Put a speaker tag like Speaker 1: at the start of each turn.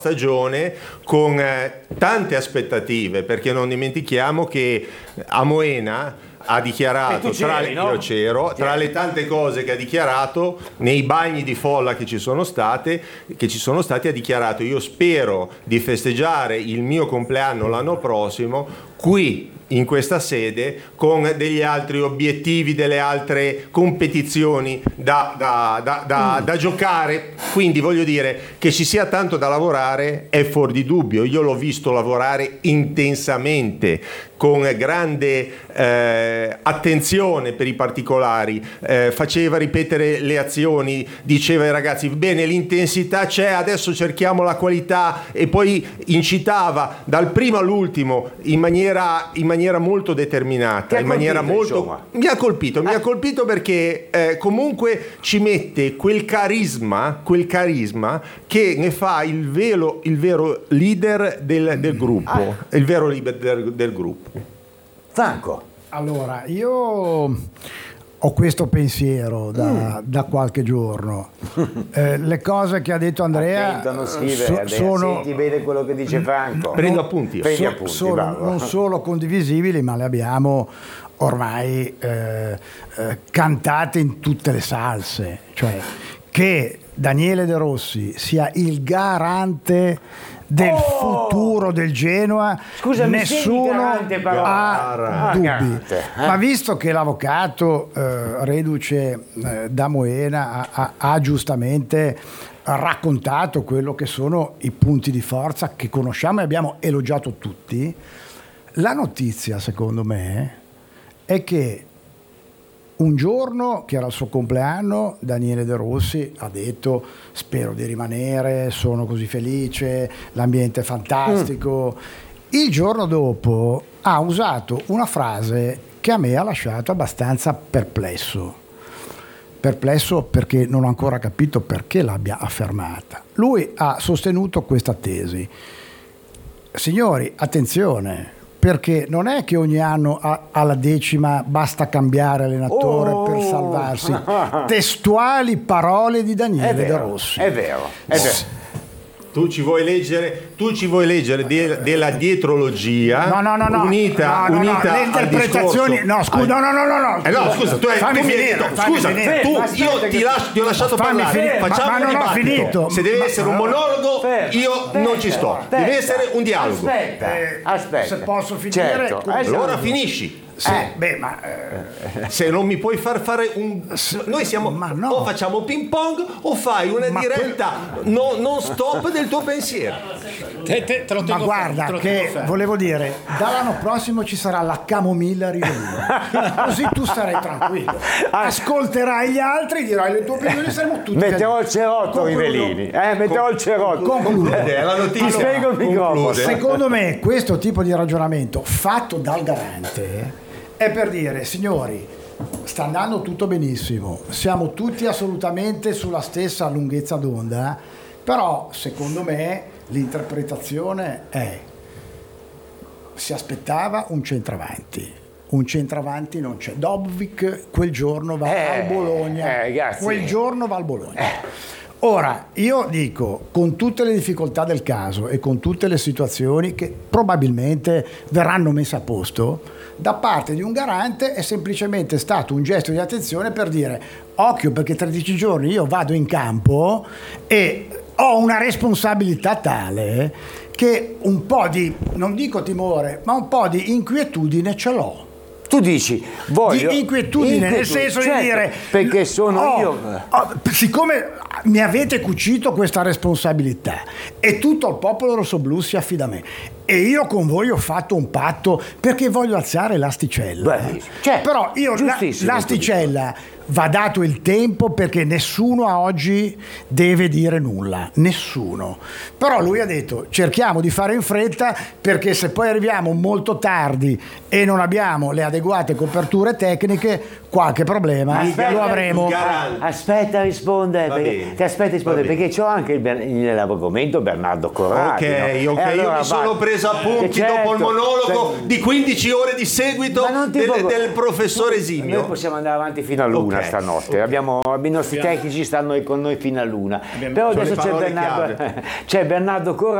Speaker 1: stagione con tante aspettative, perché non dimentichiamo che a Moena ha dichiarato, tra le tante cose che ha dichiarato, nei bagni di folla che ci sono stati, ha dichiarato: io spero di festeggiare il mio compleanno l'anno prossimo qui in questa sede con degli altri obiettivi, delle altre competizioni da giocare. Quindi voglio dire che ci sia tanto da lavorare è fuori di dubbio. Io l'ho visto lavorare intensamente, con grande attenzione per i particolari, faceva ripetere le azioni, diceva ai ragazzi: bene, l'intensità c'è, adesso cerchiamo la qualità, e poi incitava dal primo all'ultimo in maniera molto determinata, mi ha colpito perché comunque ci mette quel carisma che ne fa il vero leader del gruppo, il vero leader del gruppo.
Speaker 2: Franco.
Speaker 3: Allora, io ho questo pensiero da qualche giorno. Le cose che ha detto Andrea
Speaker 2: non sono... Senti bene quello che dice Franco.
Speaker 1: Prendo appunti.
Speaker 3: Sono non solo condivisibili, ma le abbiamo ormai cantate in tutte le salse. Cioè, che Daniele De Rossi sia il garante del futuro del Genoa, nessuno ha dubbi. Ma visto che l'avvocato reduce da Moena ha giustamente raccontato quello che sono i punti di forza che conosciamo e abbiamo elogiato tutti, la notizia secondo me è che un giorno, che era il suo compleanno, Daniele De Rossi ha detto: spero di rimanere, sono così felice, l'ambiente è fantastico. Il giorno dopo ha usato una frase che a me ha lasciato abbastanza perplesso perché non ho ancora capito perché l'abbia affermata. Lui ha sostenuto questa tesi: signori, attenzione, perché non è che ogni anno alla decima basta cambiare allenatore per salvarsi. Testuali parole di Daniele De Rossi.
Speaker 2: È vero.
Speaker 1: Tu ci vuoi leggere della dietrologia unita
Speaker 3: le interpretazioni
Speaker 1: al discorso. Scusa, io ti ho lasciato parlare, facciamo un dibattito.
Speaker 3: Finito.
Speaker 1: Se deve essere un monologo, io non ci sto. Deve essere un dialogo.
Speaker 2: Aspetta.
Speaker 3: Se posso finire,
Speaker 1: certo. Allora finisci. Se non mi puoi far fare noi siamo o facciamo ping pong o fai una diretta non stop del tuo pensiero.
Speaker 3: Te lo tengo. Ma guarda volevo dire, dall'anno prossimo ci sarà la camomilla Rivellini, così tu starai tranquillo, ascolterai gli altri, dirai le tue opinioni, saremo tutti.
Speaker 2: Metterò il cerotto Rivellini, metterò il cerotto.
Speaker 3: Conclude.
Speaker 1: La notizia.
Speaker 2: Ti spiego il microfono.
Speaker 3: Secondo me questo tipo di ragionamento fatto dal garante è per dire: signori, sta andando tutto benissimo, siamo tutti assolutamente sulla stessa lunghezza d'onda, però secondo me l'interpretazione è: si aspettava un centravanti non c'è, Dobbik quel giorno va al Bologna, Ora, io dico, con tutte le difficoltà del caso e con tutte le situazioni che probabilmente verranno messe a posto, da parte di un garante è semplicemente stato un gesto di attenzione per dire: occhio, perché 13 giorni io vado in campo e ho una responsabilità tale che un po' di, non dico timore, ma un po' di inquietudine ce l'ho.
Speaker 2: Tu dici, voglio
Speaker 3: di inquietudine, nel senso di dire:
Speaker 2: perché sono io.
Speaker 3: Siccome mi avete cucito questa responsabilità e tutto il popolo rossoblù si affida a me e io con voi ho fatto un patto perché voglio alzare l'asticella. Però io l'asticella va dato il tempo, perché nessuno a oggi deve dire nulla, nessuno. Però lui ha detto: cerchiamo di fare in fretta, perché se poi arriviamo molto tardi e non abbiamo le adeguate coperture tecniche, qualche problema lo avremo.
Speaker 2: Aspetta a rispondere,
Speaker 1: Va
Speaker 2: perché,
Speaker 1: bene,
Speaker 2: ti aspetta a rispondere,
Speaker 1: va bene.
Speaker 2: perché c'ho anche nell'argomento Bernardo Corradi.
Speaker 1: Ok,
Speaker 2: no?
Speaker 1: ok,
Speaker 2: E allora
Speaker 1: io mi sono preso appunti
Speaker 2: certo,
Speaker 1: dopo il monologo
Speaker 2: cioè,
Speaker 1: di 15 ore di seguito
Speaker 2: ma non ti
Speaker 1: del professore
Speaker 2: Noi
Speaker 1: Esimio.
Speaker 2: possiamo andare avanti fino a luna
Speaker 1: Ok,
Speaker 2: stanotte. I nostri tecnici stanno con noi fino a luna. Però
Speaker 1: Sono
Speaker 2: adesso
Speaker 1: le parole chiave.
Speaker 2: c'è Bernardo Corradi.